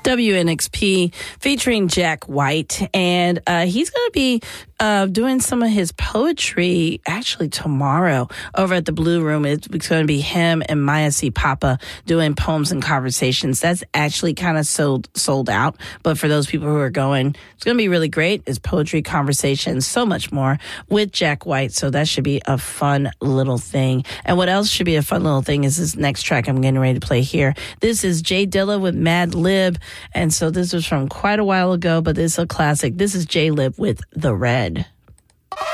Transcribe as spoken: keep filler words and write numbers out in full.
W N X P featuring Jack White, and uh, he's going to be uh, doing some of his poetry actually tomorrow over at the Blue Room. It's, it's going to be him and Maya C. Papa doing poems and conversations. That's actually kind of sold sold out, but for those people who are going, it's going to be really great. It's poetry, conversations, so much more with Jack White. So that should be a fun little thing. And what else should be a fun little thing is this next track I'm getting ready to play here. This is Jay Dilla with Mad Lib. And so this was from quite a while ago, but this is a classic. This is J-Lib with The Red.